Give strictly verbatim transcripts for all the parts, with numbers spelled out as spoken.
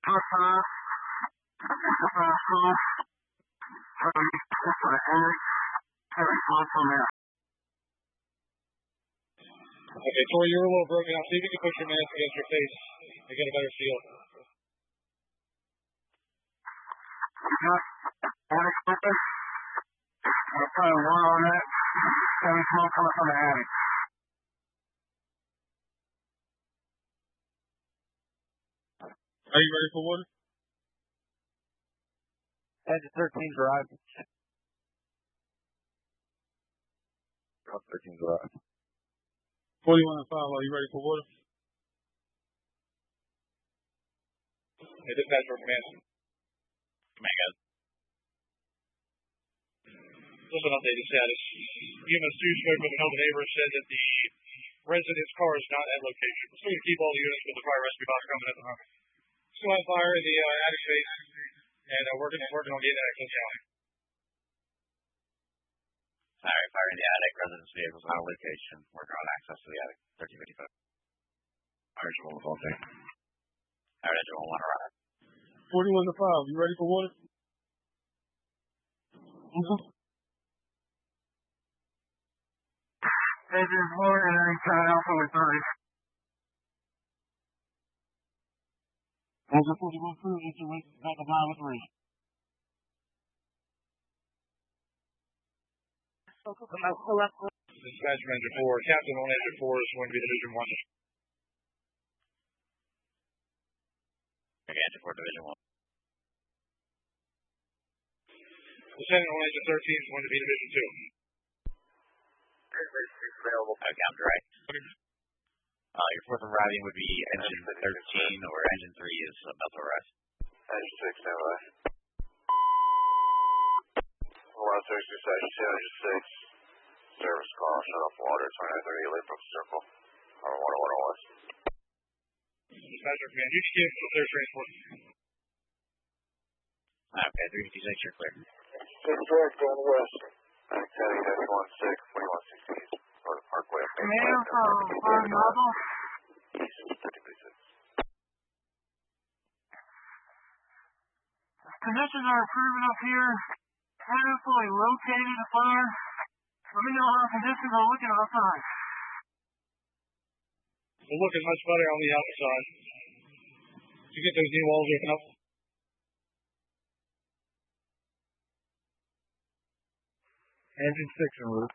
Plus five. Five school. Three. Six for the attic. Seven. One from there. Okay, Tori, you're a little broken out. See if you can push your mask against your face and get a better feel. Attic open. I'll try one on that. Seven smoke coming from the attic. Are you ready for one? Engine thirteen drive. thirteen drive. forty-one and five, are you ready for water? Hey, dispatch for command. Command, guys. Just an updated status. E M S two spoke with another neighbor and said that the resident's car is not at location. We're still going to keep all the units with the fire rescue box coming at the moment. Still on fire in the uh, attic space, and uh, working, working on getting that access down. All right, fire in the attic, residence vehicles on location, working on access to the attic, thirteen fifty-five. Fire engine one one two. Fire engine one one arrive. forty-one to five, you ready for water? Mm-hmm. Engine one and then turn out for the thirty. Engine forty-one through, engine one, back of nine with three. Dispatch from engine four. Captain on engine four is going to be division one. Okay, engine four, division one. Lieutenant on engine thirteen is going to be division two. Available. Okay, I'm right. Uh, your fourth arriving would be engine thirteen, or engine three is about to arrive. Engine six, stand by. one sixty-six, engine six. Service call, shut off water, twenty-nine thirty, Lathrop Circle. Or water, water, water. Dispatcher command, you can give the third transport. Okay, three fifty-six, you're clear. six direct going west. Activity dash one six, forty-one sixty, Florida Parkway. Command from Fire Nozzle. East thirty fifty-six. Conditions are improving up here. Kind of fully located the fire. Let me know how conditions are looking outside. We're looking much better on the outside. To get those knee walls open up. Engine six en route.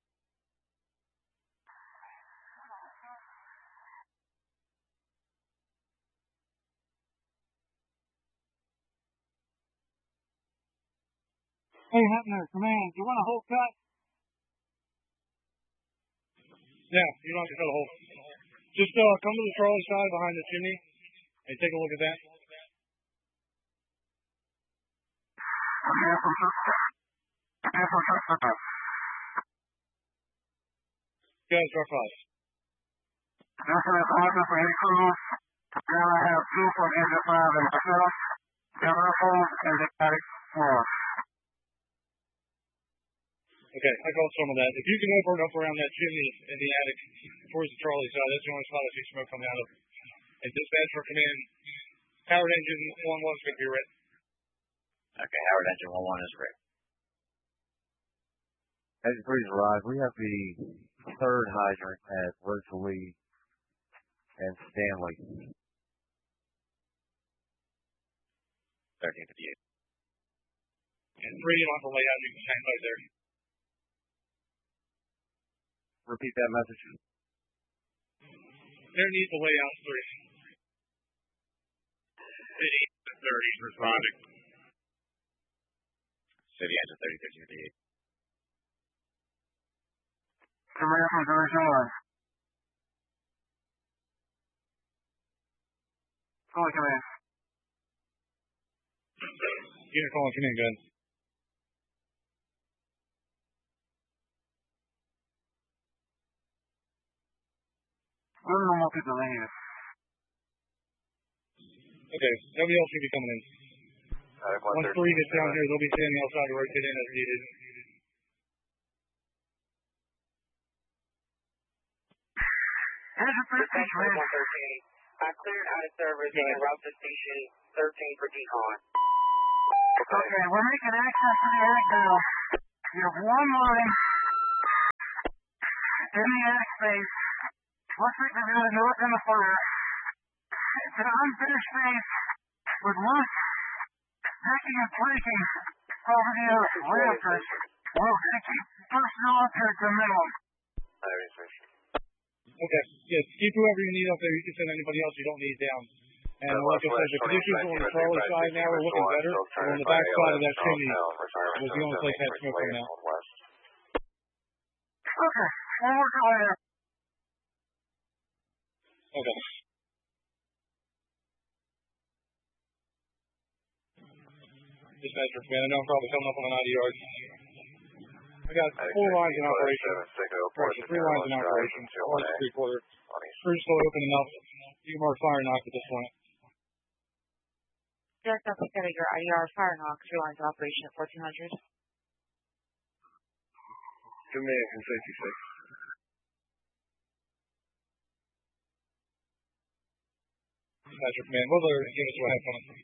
Hey, Hepner, command, do you want a whole cut? Yeah, you don't have to cut a hole. Just uh, come to the trolley side behind the chimney and take a look at that. Guys, drop five. This is order for any crews. Now I have two from engine five and myself. Camera phones and the attic floor. Okay, I called some of that. If you can open up around that chimney in the attic towards the trolley side, that's the only spot I see smoke coming out of. And dispatch for command, Howard engine one one is going to be ready. Okay, Howard engine one one is ready. Engine three's arrived. We have the third hydrant at Rosalie and Stanley. thirteen fifty-eight. And three on the layout, you can hang right there. Repeat that message. Underneath the layout, three. City thirty responding. City engine thirty, thirteen fifty-eight. Command from Division one. Calling command. Unit calling command, go ahead. We're normal people in here. Okay, nobody else should be coming in. Once three gets down here, they'll be standing outside to rotate in as needed. Engine thirteen, command. I cleared out of service and route to station thirteen for decon. Okay, we're making access to the attic now. You have one line in the attic space. Looks like they're going to north in the fire. It's an unfinished space with loose decking and planking over the uh, rafters. We'll keep personnel up here at the minimum. Okay, yes, keep whoever you need up there. You can send anybody else you don't need down. And like I said, the conditions on the Charlie side now are looking better. But on the back side of that chimney was the only place that had smoke coming out. Okay, we'll work on it. Okay. Dispatcher, man, I know I'm probably coming up on the ninety yards. I got four lines in operation. Correction, three lines in operation. One's three quarter. Crew's still open enough. You can mark fire knock at this point. Direct up instead of your I D R fire knock, three lines in operation at fourteen hundred. Command from sixty-six. Dispatcher, command, what other units do I have coming?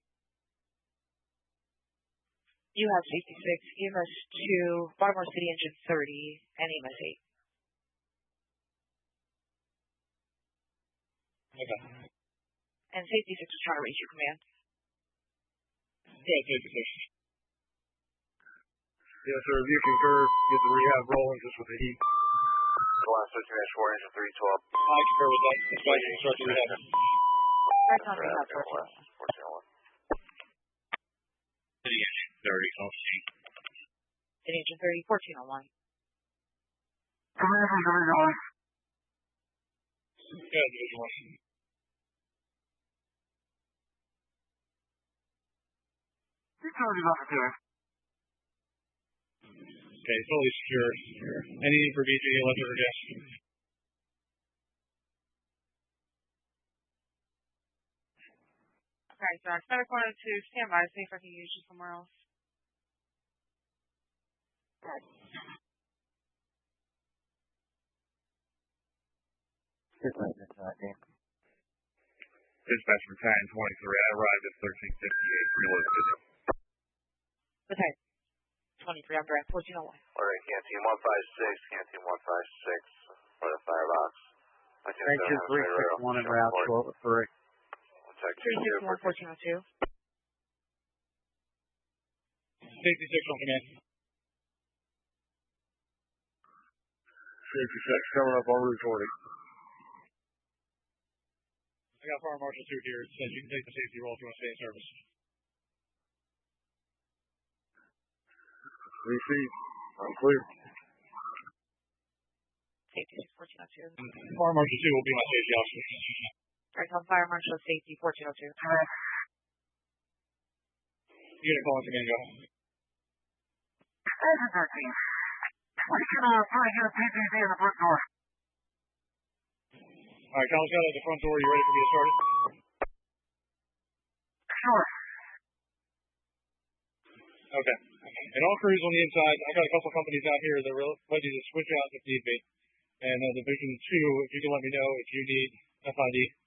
You have sixty-six, E M S two, Baltimore City Engine thirty, and E M S eight. Okay. And sixty-six is trying to reach your command. Yeah, sixty-six. Yes, sir. If you concur, get the rehab rolling just with the heat. Last thirteen dash four, engine three twelve. I concur with that. Dispatcher, start the rehab. Right on rehab, fourteen oh one. City Engine thirty, Gulf Street. City Engine thirty, fourteen oh one. Command from Division one. Yeah, Division one. Utilities officer. Okay, fully secure. Any need for B G, electric or gas? Okay, so I started going to standby to see if I can use you somewhere else. Dispatch battalion twenty-three. I arrived at thirteen fifty-eight. Reload visit. Okay. twenty-three, I'm direct, fourteen oh one. Alright, canteen one five six, canteen one five six for the firebox. Thank you, three six one en route, twelve oh three. three six one, fourteen oh two. sixty-six on command. sixty-six coming up on Route forty. I got Fire Marshal two here. It says you can take the safety roll if you want to stay in service. Receive. I'm clear. Safety six, fourteen oh two. Fire Marshal two will be my safety officer. Direct on Fire Marshal Safety, fourteen oh two. Unit calling command, go. Engine thirteen. We can uh, try to get a P P D in the front door. All right, Kyle Scott at the front door. You ready for me to start it? Sure. Okay. And all crews on the inside, I've got a couple companies out here that are ready to switch out if need be. And uh, Division two, if you can let me know if you need F I D.